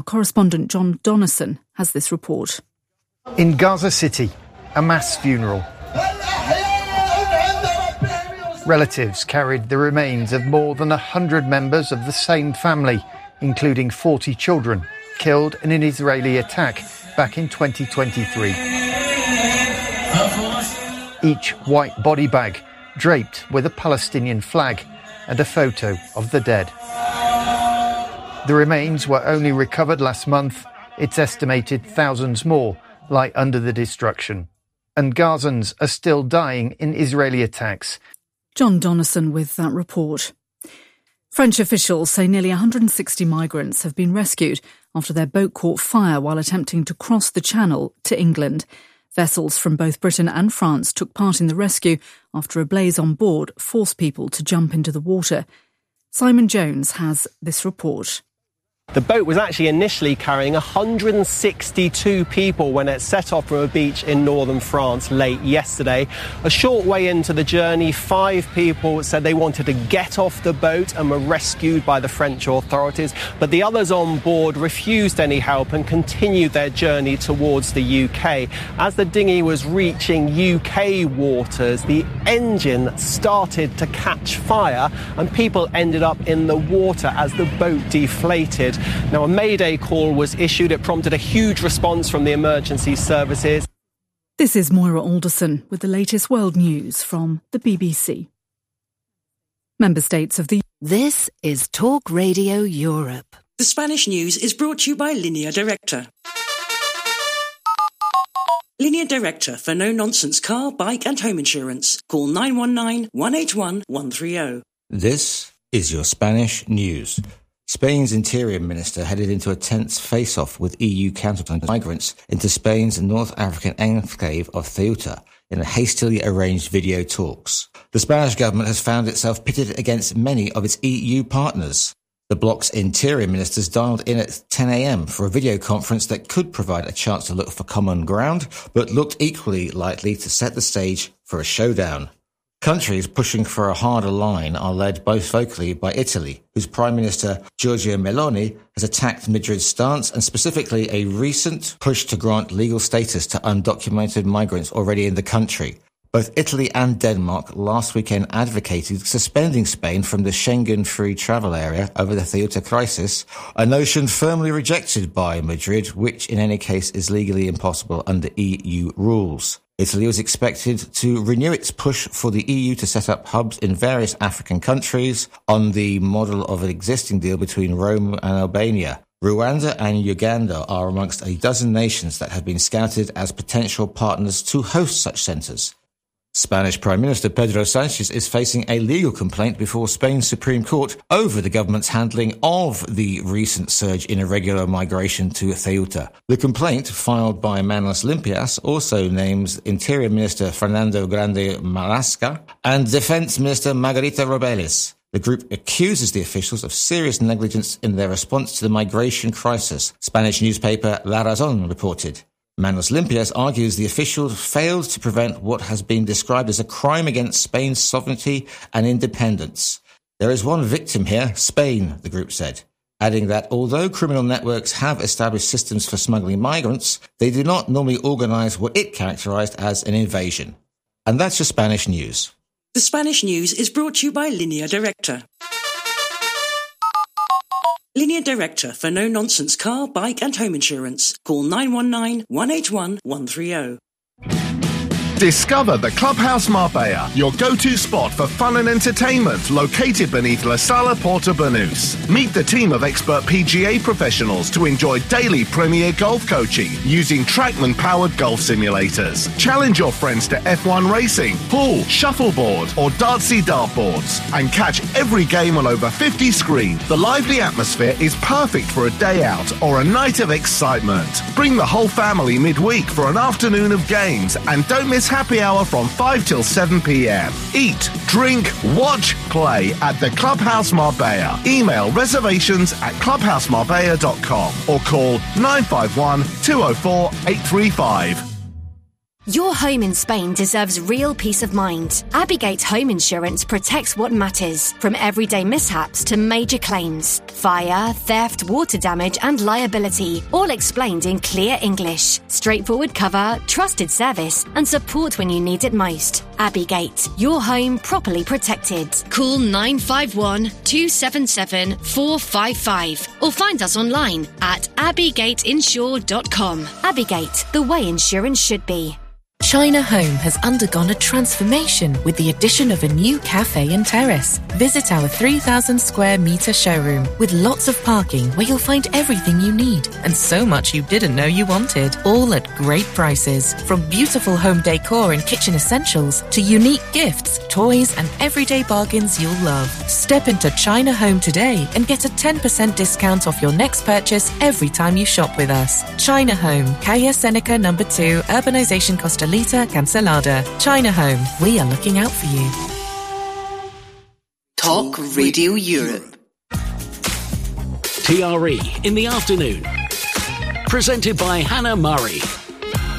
Correspondent John Donnison has this report. In Gaza City, a mass funeral. Relatives carried the remains of more than 100 members of the same family, including 40 children, killed in an Israeli attack back in 2023. Each white body bag draped with a Palestinian flag and a photo of the dead. The remains were only recovered last month. It's estimated thousands more lie under the destruction. And Gazans are still dying in Israeli attacks. John Donnison with that report. French officials say nearly 160 migrants have been rescued after their boat caught fire while attempting to cross the Channel to England. Vessels from both Britain and France took part in the rescue after a blaze on board forced people to jump into the water. Simon Jones has this report. The boat was actually initially carrying 162 people when it set off from a beach in northern France late yesterday. A short way into the journey, 5 people said they wanted to get off the boat and were rescued by the French authorities, but the others on board refused any help and continued their journey towards the UK. As the dinghy was reaching UK waters, the engine started to catch fire and people ended up in the water as the boat deflated. Now, a mayday call was issued. It prompted a huge response from the emergency services. This is Moira Alderson with the latest world news from the BBC. Member states of the... This is Talk Radio Europe. The Spanish news is brought to you by Línea Directa. Línea Directa for no-nonsense car, bike and home insurance. Call 919-181-130. This is your Spanish news. Spain's Interior Minister headed into a tense face-off with EU counterparts migrants into Spain's North African enclave of Ceuta in a hastily arranged video talks. The Spanish government has found itself pitted against many of its EU partners. The bloc's interior ministers dialed in at 10 a.m. for a video conference that could provide a chance to look for common ground, but looked equally likely to set the stage for a showdown. Countries pushing for a harder line are led most vocally by Italy, whose Prime Minister Giorgia Meloni has attacked Madrid's stance and specifically a recent push to grant legal status to undocumented migrants already in the country. Both Italy and Denmark last weekend advocated suspending Spain from the Schengen-free travel area over the Ceuta crisis, a notion firmly rejected by Madrid, which in any case is legally impossible under EU rules. Italy was expected to renew its push for the EU to set up hubs in various African countries on the model of an existing deal between Rome and Albania. Rwanda and Uganda are amongst a dozen nations that have been scouted as potential partners to host such centres. Spanish Prime Minister Pedro Sánchez is facing a legal complaint before Spain's Supreme Court over the government's handling of the recent surge in irregular migration to Ceuta. The complaint, filed by Manos Limpias, also names Interior Minister Fernando Grande Marlaska and Defence Minister Margarita Robles. The group accuses the officials of serious negligence in their response to the migration crisis, Spanish newspaper La Razón reported. Manos Limpias argues the officials failed to prevent what has been described as a crime against Spain's sovereignty and independence. There is one victim here, Spain, the group said, adding that although criminal networks have established systems for smuggling migrants, they do not normally organise what it characterised as an invasion. And that's your Spanish news. The Spanish news is brought to you by Línea Directa. Línea Directa for no-nonsense car, bike and home insurance. Call 919-181-130. Discover the Clubhouse Marbella, your go-to spot for fun and entertainment, located beneath La Sala Porta Banús. Meet the team of expert PGA professionals to enjoy daily premier golf coaching using Trackman-powered golf simulators. Challenge your friends to F1 racing, pool, shuffleboard or Dartsy dartboards and catch every game on over 50 screens. The lively atmosphere is perfect for a day out or a night of excitement. Bring the whole family midweek for an afternoon of games and don't miss happy hour from 5 till 7 p.m. Eat, drink, watch, play at the Clubhouse Marbella. Email reservations at clubhousemarbella.com or call 951 204 835. Your home in Spain deserves real peace of mind. Abigate Home Insurance protects what matters, from everyday mishaps to major claims. Fire, theft, water damage and liability, all explained in clear English. Straightforward cover, trusted service and support when you need it most. Abigate, your home properly protected. Call 951 277 455 or find us online at abigateinsure.com. Abigate, the way insurance should be. China Home has undergone a transformation with the addition of a new cafe and terrace. Visit our 3,000 square metre showroom with lots of parking where you'll find everything you need and so much you didn't know you wanted, all at great prices. From beautiful home decor and kitchen essentials to unique gifts, toys and everyday bargains you'll love. Step into China Home today and get a 10% discount off your next purchase every time you shop with us. China Home, Calle Seneca No. 2, Urbanization Costa Lita, Cancelada. China Home, we are looking out for you. Talk Radio Europe. TRE in the afternoon. Presented by Hannah Murray.